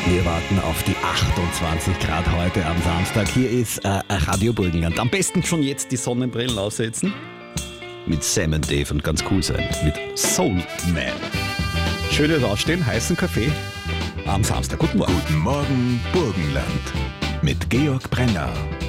Wir warten auf die 28 Grad heute am Samstag. Hier ist Radio Burgenland. Am besten schon jetzt die Sonnenbrillen aufsetzen. Mit Sam and Dave und ganz cool sein. Mit Soul Man. Schönes Aufstehen, heißen Kaffee am Samstag. Guten Morgen. Guten Morgen, Burgenland. Mit Georg Brenner.